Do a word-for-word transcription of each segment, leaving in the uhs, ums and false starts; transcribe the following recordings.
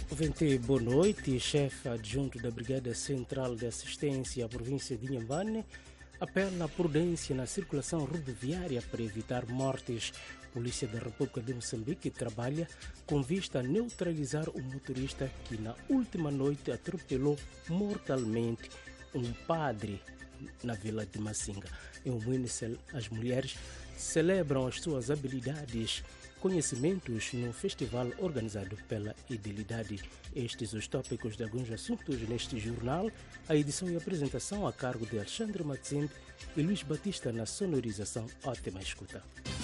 Vente, boa noite. Chefe adjunto da Brigada Central de Assistência à província de Inhambane apela à prudência na circulação rodoviária para evitar mortes. Polícia da República de Moçambique trabalha com vista a neutralizar o motorista que na última noite atropelou mortalmente um padre na vila de Massinga. Em Umuine, as mulheres celebram as suas habilidades, conhecimentos no festival organizado pela Idilidade. Estes os tópicos de alguns assuntos neste jornal. A edição e apresentação a cargo de Alexandre Matzimbe e Luís Batista na sonorização. Ótima escuta.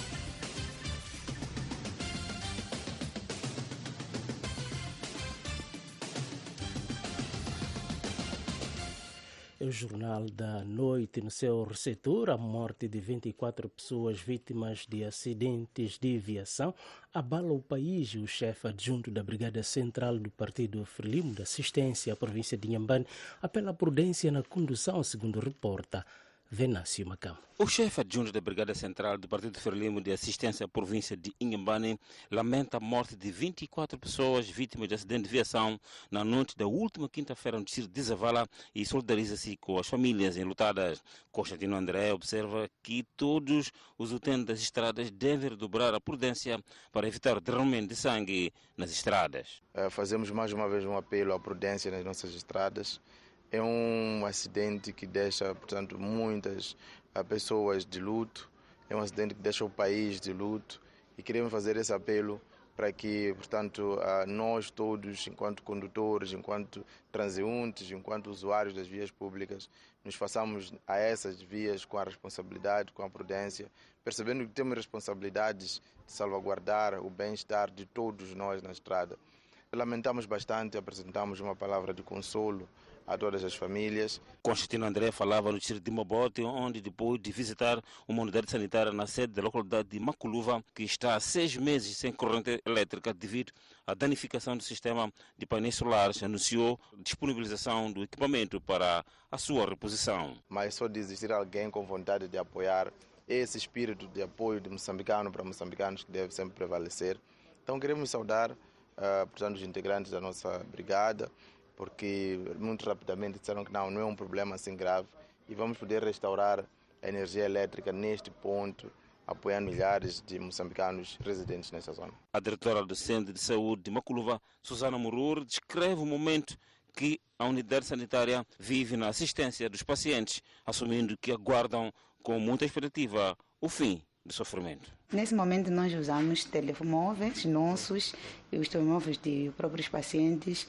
O Jornal da Noite, no seu receptor, a morte de vinte e quatro pessoas vítimas de acidentes de aviação abala o país. O chefe adjunto da Brigada Central do Partido Frelimo de Assistência à província de Inhambane apela à prudência na condução, segundo reporta Venâncio Macam. O chefe adjunto da Brigada Central do Partido Frelimo de Assistência à província de Inhambane lamenta a morte de vinte e quatro pessoas vítimas de acidente de aviação na noite da última quinta-feira no distrito de Zavala e solidariza-se com as famílias enlutadas. Constantino André observa que todos os utentes das estradas devem redobrar a prudência para evitar o derramamento de sangue nas estradas. Uh, fazemos mais uma vez um apelo à prudência nas nossas estradas. É um acidente que deixa, portanto, muitas uh, pessoas de luto. É um acidente que deixa o país de luto. E queremos fazer esse apelo para que, portanto, uh, nós todos, enquanto condutores, enquanto transeuntes, enquanto usuários das vias públicas, nos façamos a essas vias com a responsabilidade, com a prudência, percebendo que temos responsabilidades de salvaguardar o bem-estar de todos nós na estrada. Lamentamos bastante, apresentamos uma palavra de consolo a todas as famílias. Constantino André falava no distrito de Mabote, onde depois de visitar uma unidade sanitária na sede da localidade de Maculuva, que está há seis meses sem corrente elétrica devido à danificação do sistema de painéis solares, anunciou disponibilização do equipamento para a sua reposição. Mas só de existir alguém com vontade de apoiar, esse espírito de apoio de moçambicano para moçambicanos que deve sempre prevalecer. Então queremos saudar, uh, portanto, os integrantes da nossa brigada, porque muito rapidamente disseram que não, não é um problema assim grave e vamos poder restaurar a energia elétrica neste ponto, apoiando milhares de moçambicanos residentes nessa zona. A diretora do Centro de Saúde de Maculuva, Susana Murur, descreve o momento que a unidade sanitária vive na assistência dos pacientes, assumindo que aguardam com muita expectativa o fim do sofrimento. Nesse momento nós usamos telemóveis nossos e os telemóveis de próprios pacientes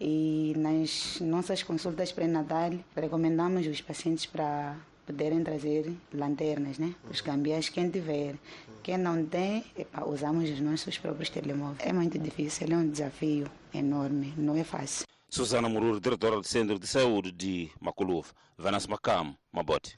e nas nossas consultas pré-natal recomendamos os pacientes para poderem trazer lanternas, né? Os cambiais, quem tiver. Quem não tem, epa, usamos os nossos próprios telemóveis. É muito difícil, é um desafio enorme, não é fácil. Susana Murur, diretora do Centro de Saúde de Maculuva. Venâncio Macam, Mabote.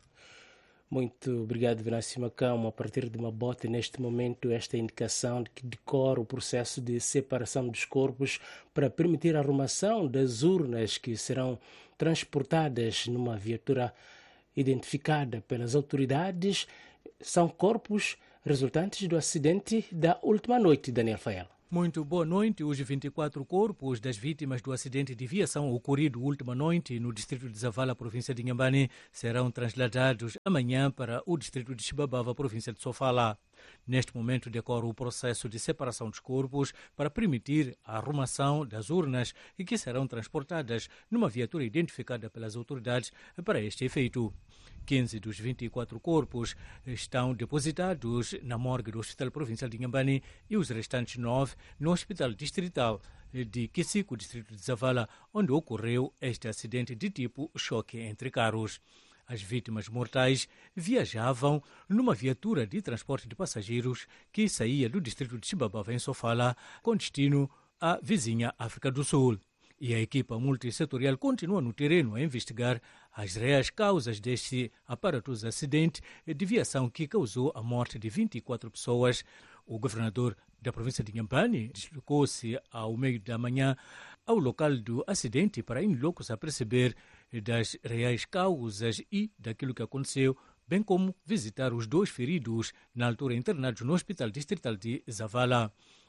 Muito obrigado, Venâncio Macam. A partir de Mabote, neste momento, esta indicação de que decorre o processo de separação dos corpos para permitir a arrumação das urnas que serão transportadas numa viatura identificada pelas autoridades. São corpos resultantes do acidente da última noite, Daniel Fael. Muito boa noite. Os vinte e quatro corpos das vítimas do acidente de aviação ocorrido última noite no distrito de Zavala, província de Inhambane, serão trasladados amanhã para o distrito de Chibabava, província de Sofala. Neste momento decorre o processo de separação dos corpos para permitir a arrumação das urnas e que serão transportadas numa viatura identificada pelas autoridades para este efeito. quinze dos vinte e quatro corpos estão depositados na morgue do Hospital Provincial de Inhambane e os restantes nove no Hospital Distrital de Kisico, distrito de Zavala, onde ocorreu este acidente de tipo choque entre carros. As vítimas mortais viajavam numa viatura de transporte de passageiros que saía do distrito de Chibabava, em Sofala, com destino à vizinha África do Sul. E a equipa multissetorial continua no terreno a investigar as reais causas deste aparatoso acidente de aviação que causou a morte de vinte e quatro pessoas. O governador da província de Inhambane deslocou-se ao meio da manhã ao local do acidente para em loco se aperceber das reais causas e daquilo que aconteceu, bem como visitar os dois feridos, na altura internados no Hospital Distrital de Zavala.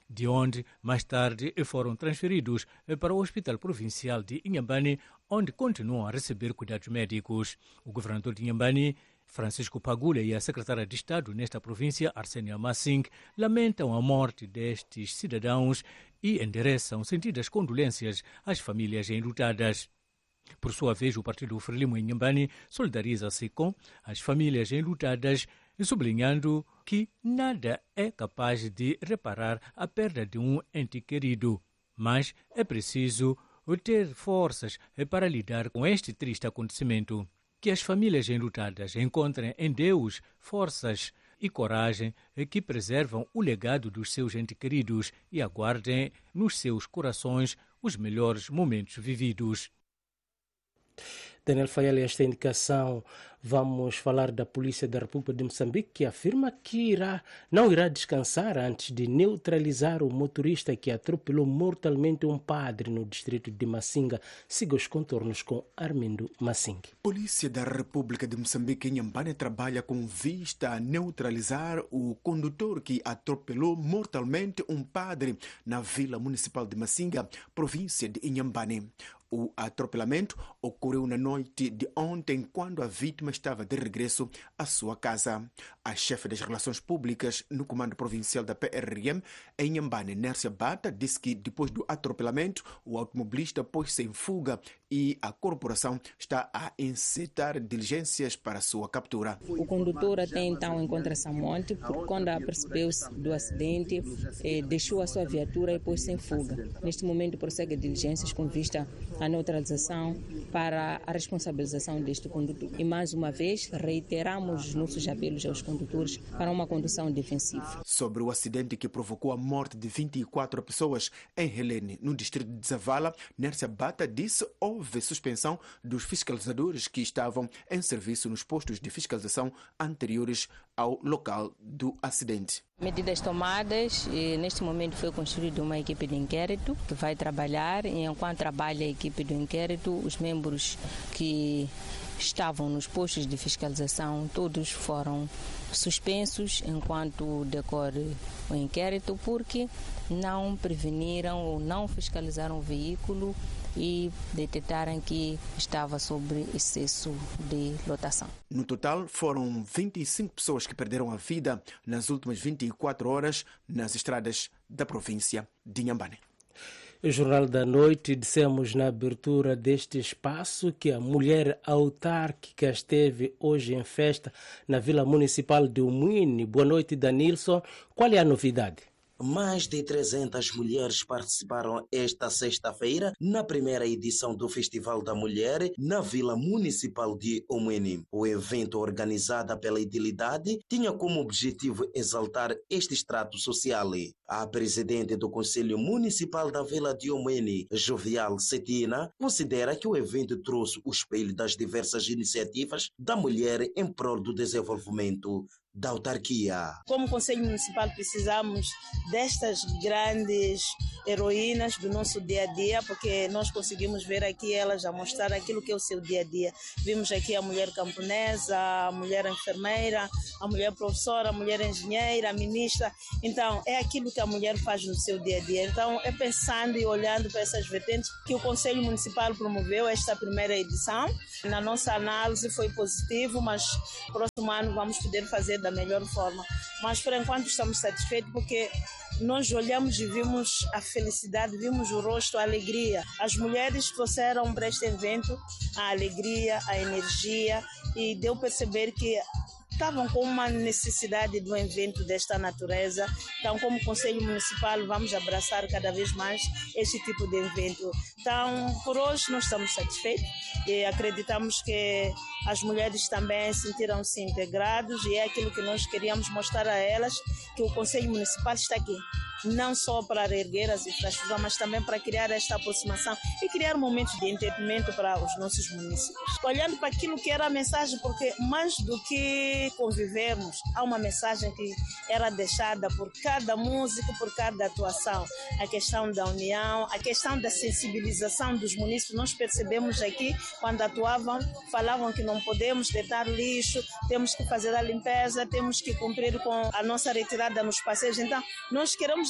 de onde mais tarde foram transferidos para o Hospital Provincial de Inhambane, onde continuam a receber cuidados médicos. O governador de Inhambane, Francisco Pagula, e a secretária de Estado nesta província, Arsenia Massing, lamentam a morte destes cidadãos e endereçam sentidas condolências às famílias enlutadas. Por sua vez, o Partido Frelimo Inhambane solidariza-se com as famílias enlutadas, sublinhando que nada é capaz de reparar a perda de um ente querido, mas é preciso ter forças para lidar com este triste acontecimento. Que as famílias enlutadas encontrem em Deus forças e coragem que preservam o legado dos seus entes queridos e aguardem nos seus corações os melhores momentos vividos. Daniel Fayel, esta indicação, vamos falar da Polícia da República de Moçambique, que afirma que irá, não irá descansar antes de neutralizar o motorista que atropelou mortalmente um padre no distrito de Massinga. Siga os contornos com Armindo Massing. Polícia da República de Moçambique em Inhambane trabalha com vista a neutralizar o condutor que atropelou mortalmente um padre na Vila Municipal de Massinga, província de Inhambane. O atropelamento ocorreu na noite de ontem, quando a vítima estava de regresso à sua casa. A chefe das relações públicas no Comando Provincial da P R M em Inhambane, Nércia Bata, disse que depois do atropelamento o automobilista pôs-se em fuga e a corporação está a encetar diligências para sua captura. O condutor até então encontra-se a monte, porque quando apercebeu-se do acidente, eh, deixou a sua viatura e pôs-se em fuga. Neste momento prossegue diligências com vista à neutralização para a responsabilização deste condutor. E mais uma vez reiteramos os nossos apelos aos condutores para uma condução defensiva. Sobre o acidente que provocou a morte de vinte e quatro pessoas em Helene, no distrito de Zavala, Nércia Bata disse houve suspensão dos fiscalizadores que estavam em serviço nos postos de fiscalização anteriores ao local do acidente. Medidas tomadas, e neste momento foi construída uma equipe de inquérito que vai trabalhar, e enquanto trabalha a equipe do inquérito, os membros que estavam nos postos de fiscalização todos foram suspensos enquanto decorre o inquérito, porque não preveniram ou não fiscalizaram o veículo e detectaram que estava sob excesso de lotação. No total, foram vinte e cinco pessoas que perderam a vida nas últimas vinte e quatro horas nas estradas da província de Inhambane. O Jornal da Noite, dissemos na abertura deste espaço que a mulher autárquica esteve hoje em festa na Vila Municipal de Umuine. Boa noite, Danilson. Qual é a novidade? Mais de trezentas mulheres participaram esta sexta-feira na primeira edição do Festival da Mulher na Vila Municipal de Umuine. O evento, organizado pela Idilidade, tinha como objetivo exaltar este extrato social. A presidente do Conselho Municipal da Vila de Umuine, Jovial Cetina, considera que o evento trouxe o espelho das diversas iniciativas da mulher em prol do desenvolvimento da autarquia. Como Conselho Municipal precisamos destas grandes heroínas do nosso dia a dia, porque nós conseguimos ver aqui elas a mostrar aquilo que é o seu dia a dia. Vimos aqui a mulher camponesa, a mulher enfermeira, a mulher professora, a mulher engenheira, a ministra. Então é aquilo que a mulher faz no seu dia a dia. Então é pensando e olhando para essas vertentes que o Conselho Municipal promoveu esta primeira edição. Na nossa análise foi positivo, mas próximo ano vamos poder fazer da melhor forma. Mas por enquanto estamos satisfeitos, porque nós olhamos e vimos a felicidade, vimos o rosto, a alegria. As mulheres trouxeram para este evento a alegria, a energia, e deu a perceber que estavam com uma necessidade de um evento desta natureza. Então, como Conselho Municipal, vamos abraçar cada vez mais este tipo de evento. Então, por hoje, nós estamos satisfeitos e acreditamos que as mulheres também sentiram-se integrados, e é aquilo que nós queríamos mostrar a elas, que o Conselho Municipal está aqui, não só para reerguer as infraestruturas, mas também para criar esta aproximação e criar momentos de entretenimento para os nossos municípios. Olhando para aquilo que era a mensagem, porque mais do que convivermos, há uma mensagem que era deixada por cada músico, por cada atuação. A questão da união, a questão da sensibilização dos municípios. Nós percebemos aqui, quando atuavam, falavam que não podemos deitar lixo, temos que fazer a limpeza, temos que cumprir com a nossa retirada nos passeios. Então, nós queremos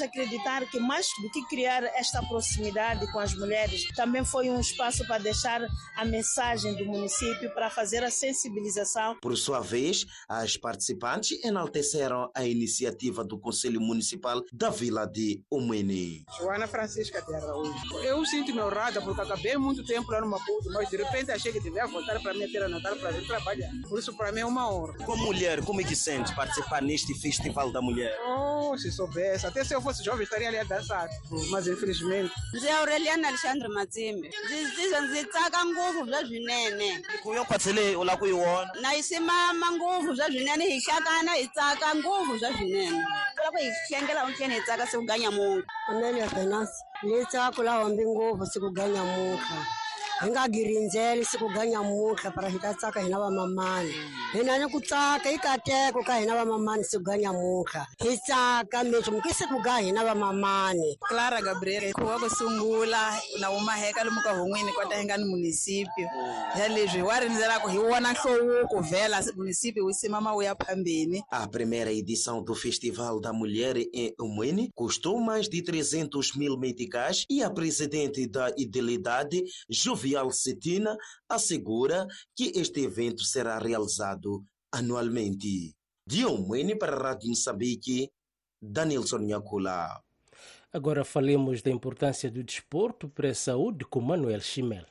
acreditar que mais do que criar esta proximidade com as mulheres, também foi um espaço para deixar a mensagem do município, para fazer a sensibilização. Por sua vez, as participantes enalteceram a iniciativa do Conselho Municipal da Vila de Umwene. Joana Francisca de Araújo. Eu sinto-me honrada porque acabei muito tempo lá no Maputo, mas de repente achei que devia voltar para a minha terra natal para vir trabalhar. Por isso, para mim é uma honra. Como mulher, como é que sente participar neste Festival da Mulher? Oh, se soubesse. Até se eu fosse jovem, estaria ali a dançar. Mas infelizmente. Ndzi Aureliana Alexandre Matsimbe. Ndzi ndzi tsaka ngopfu bya swinene. Kuyo kwatsele ula kuyiwona. Na isimama ngopfu bya swinene hi hlakana hi tsaka ngopfu bya swinene. La ku hi hlengela unhleni hi tsaka sikuganya munhu. Amelia Venance. Ni tsaka la hombi ngopfu sikuganya munhu. Hi nga girindzeli sikuganya mutlha para hi ta tsaka hina vamamani hina ni ku tsaka hi kateko ka hina vamamani sikuganya mutlha hi tsaka meswi mi ke sikuga hina vamamani. Clara Gabriel ku va ku sungula na umaheka lomu ka hon'wini kwata hi nga ni munisipio ya leswi wa rindzela ku hi wona nhluvuko vhela munisipio wu simama wu ya phambeni. A primeira edição do Festival da Mulher em Umwene custou mais de trezentos mil meticais e a presidente da Idilidade, Jovial Cetina, assegura que este evento será realizado anualmente. De Umwene para a Rádio Moçambique, Danilson Nhakula. Agora falemos da importância do desporto para a saúde com Manuel Chimel.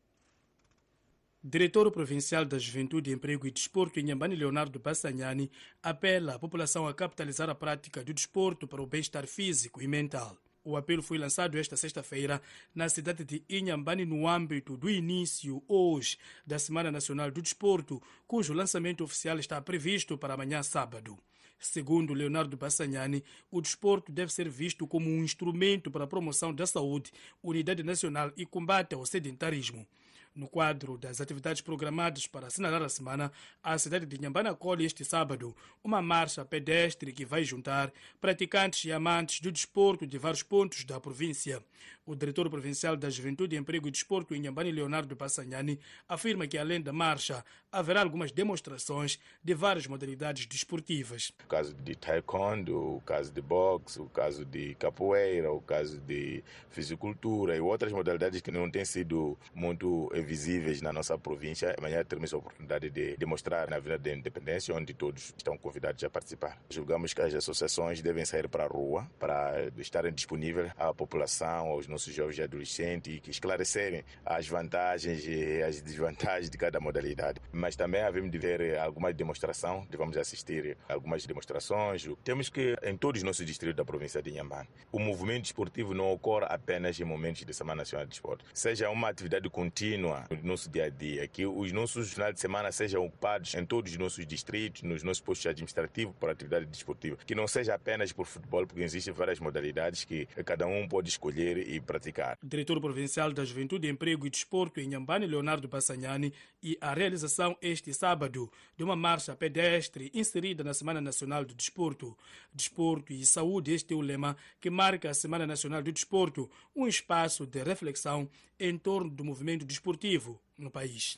Diretor Provincial da Juventude, Emprego e Desporto, Inhambane Leonardo Bassanhani, apela à população a capitalizar a prática do desporto para o bem-estar físico e mental. O apelo foi lançado esta sexta-feira na cidade de Inhambane, no âmbito do início, hoje, da Semana Nacional do Desporto, cujo lançamento oficial está previsto para amanhã, sábado. Segundo Leonardo Bassanhani, o desporto deve ser visto como um instrumento para a promoção da saúde, unidade nacional e combate ao sedentarismo. No quadro das atividades programadas para assinalar a semana, a cidade de Inhambane acolhe este sábado uma marcha pedestre que vai juntar praticantes e amantes do desporto de vários pontos da província. O diretor provincial da Juventude, Emprego e Desporto, Inhambane Leonardo Bassanhani, afirma que além da marcha haverá algumas demonstrações de várias modalidades desportivas. O caso de taekwondo, o caso de boxe, o caso de capoeira, o caso de fisicultura e outras modalidades que não têm sido muito visíveis na nossa província. Amanhã teremos a oportunidade de demonstrar na Avenida da Independência, onde todos estão convidados a participar. Julgamos que as associações devem sair para a rua para estarem disponíveis à população, aos nossos jovens e adolescentes, e que esclarecerem as vantagens e as desvantagens de cada modalidade. Mas também havemos de ver alguma demonstração, devemos assistir a algumas demonstrações. Temos que, em todos os nossos distritos da província de Inhambane, o movimento esportivo não ocorre apenas em momentos de Semana Nacional de Desporto. Seja uma atividade contínua no nosso dia a dia, que os nossos finais de semana sejam ocupados em todos os nossos distritos, nos nossos postos administrativos para atividade desportiva, que não seja apenas por futebol, porque existem várias modalidades que cada um pode escolher e praticar. Diretor Provincial da Juventude, Emprego e Desporto em Inhambane, Leonardo Bassanhani, e a realização este sábado de uma marcha pedestre inserida na Semana Nacional do Desporto. Desporto e saúde, este é o lema que marca a Semana Nacional do Desporto, um espaço de reflexão em torno do movimento desportivo no país.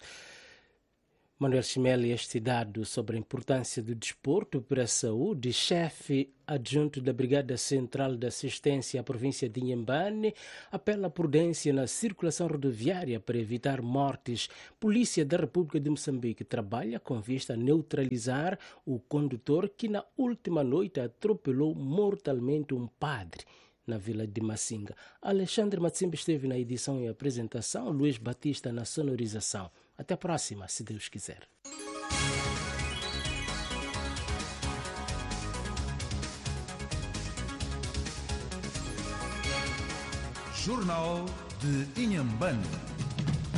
Manuel Chimel, este dado sobre a importância do desporto para a saúde, chefe adjunto da Brigada Central de Assistência à província de Inhambane, apela à prudência na circulação rodoviária para evitar mortes. Polícia da República de Moçambique trabalha com vista a neutralizar o condutor que na última noite atropelou mortalmente um padre na vila de Massinga. Alexandre Matsimbe esteve na edição e apresentação, Luís Batista na sonorização. Até a próxima, se Deus quiser. Jornal de Inhambane.